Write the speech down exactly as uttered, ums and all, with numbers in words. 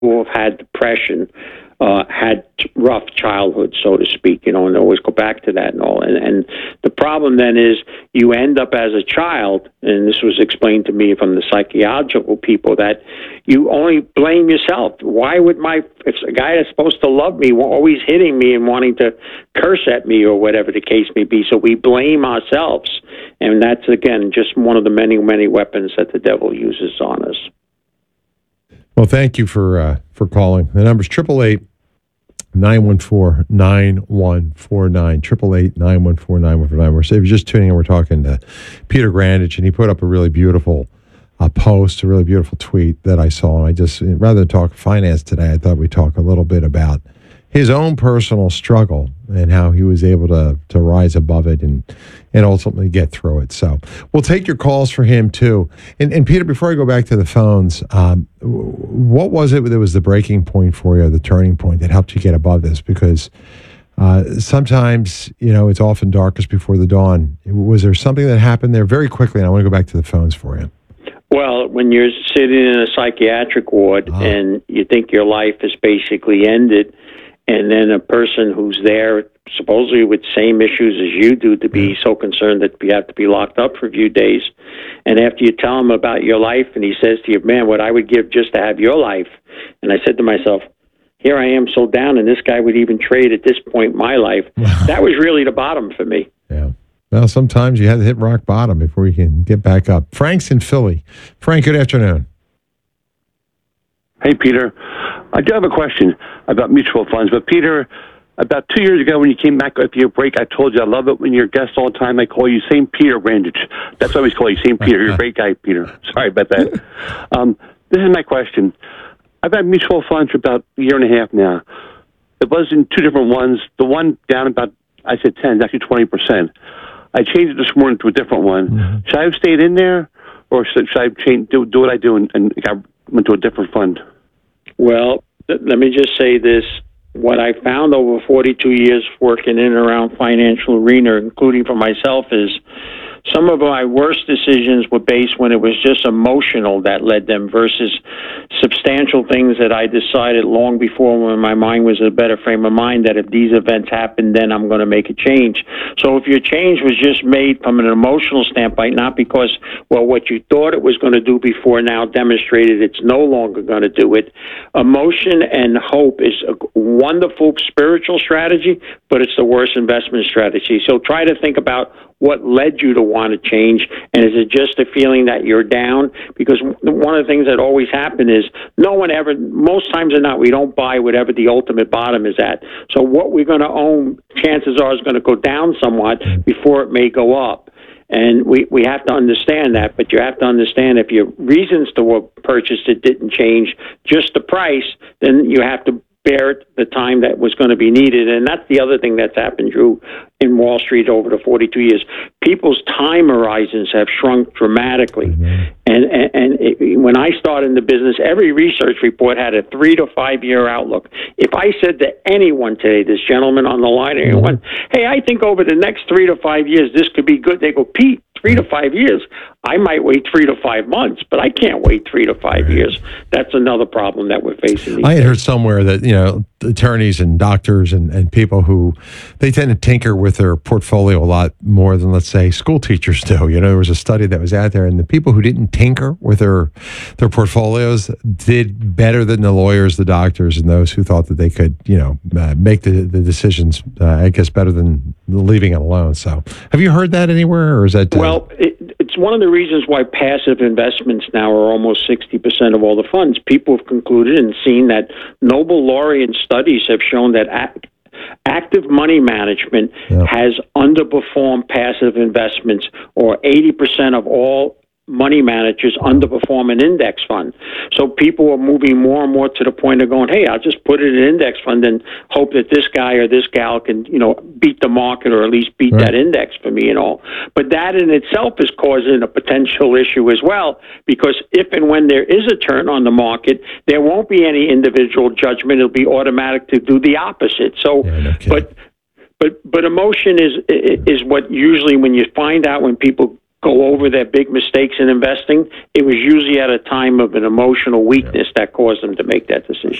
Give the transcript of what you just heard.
who have had depression uh, had rough childhood, so to speak, you know, and they always go back to that and all. And, and the problem then is you end up as a child, and this was explained to me from the psychological people, that you only blame yourself. Why would my, if a guy that's supposed to love me always hitting me and wanting to curse at me or whatever the case may be? So we blame ourselves. And that's, again, just one of the many, many weapons that the devil uses on us. Well, thank you for uh, for calling. The number's triple eight nine one four nine one four nine triple eight nine one four nine one four nine. We're if you're just tuning in, we're talking to Peter Grandich, and he put up a really beautiful uh, post, a really beautiful tweet that I saw. And I just, rather than talk finance today, I thought we'd talk a little bit about his own personal struggle and how he was able to to rise above it and and ultimately get through it. So we'll take your calls for him too. And, and Peter, before I go back to the phones, um, what was it that was the breaking point for you, the turning point that helped you get above this? Because uh, sometimes, you know, it's often darkest before the dawn. Was there something that happened there very quickly? And I want to go back to the phones for you. Well, when you're sitting in a psychiatric ward oh. and you think your life is basically ended, and then a person who's there supposedly with same issues as you do to be so concerned that you have to be locked up for a few days. And after you tell him about your life and he says to you, man, what I would give just to have your life. And I said to myself, here I am so down, and this guy would even trade at this point my life. That was really the bottom for me. Yeah. Well, sometimes you have to hit rock bottom before you can get back up. Frank's in Philly. Frank, good afternoon. Hey, Peter. I do have a question about mutual funds. But, Peter, about two years ago when you came back after your break, I told you I love it when you're a guest all the time. I call you Saint Peter Grandich. That's what I always call you, Saint Peter. You're a great guy, Peter. Sorry about that. Um, this is my question. I've had mutual funds for about a year and a half now. It was in two different ones. The one down about, I said ten, it's actually twenty percent. I changed it this morning to a different one. Mm-hmm. Should I have stayed in there, or should, should I change, do, do what I do and, and I went to a different fund? Well, th- let me just say this. What I found over forty-two years working in and around financial arena, including for myself, is some of my worst decisions were based when it was just emotional that led them versus substantial things that I decided long before when my mind was in a better frame of mind that if these events happen, then I'm going to make a change. So if your change was just made from an emotional standpoint, not because, well, what you thought it was going to do before now demonstrated it's no longer going to do it, emotion and hope is a wonderful spiritual strategy, but it's the worst investment strategy. So try to think about what led you to want to change, and is it just a feeling that you're down? Because one of the things that always happen is no one ever, most times or not, we don't buy whatever the ultimate bottom is at. So what we're going to own, chances are, is going to go down somewhat before it may go up. And we, we have to understand that, but you have to understand if your reasons to purchase it didn't change, just the price, then you have to bear it the time that was going to be needed. And that's the other thing that's happened, Drew, in Wall Street over the forty-two years. People's time horizons have shrunk dramatically. Mm-hmm. And, and, and it, when I started in the business, every research report had a three to five year outlook. If I said to anyone today, this gentleman on the line, anyone, mm-hmm. hey, I think over the next three to five years, this could be good. They go, Pete, three to five years. I might wait three to five months, but I can't wait three to five right. years. That's another problem that we're facing. These I had days. heard somewhere that, you know, attorneys and doctors and, and people who, they tend to tinker with their portfolio a lot more than, let's say, school teachers do. You know, there was a study that was out there, and the people who didn't tinker with their their portfolios did better than the lawyers, the doctors, and those who thought that they could, you know, uh, make the, the decisions, uh, I guess, better than leaving it alone. So have you heard that anywhere, or is that... Uh, well, it, it's one of the reasons why passive investments now are almost sixty percent of all the funds. People have concluded and seen that Nobel laureate studies have shown that act, active money management yeah. has underperformed passive investments, or eighty percent of all money managers underperform an index fund. So people are moving more and more to the point of going, hey, I'll just put it in an index fund and hope that this guy or this gal can, you know, beat the market or at least beat right. that index for me and all. But that in itself is causing a potential issue as well, because if and when there is a turn on the market, there won't be any individual judgment. It'll be automatic to do the opposite. So, yeah, no but But but emotion is is what usually when you find out when people go over their big mistakes in investing, it was usually at a time of an emotional weakness that caused them to make that decision.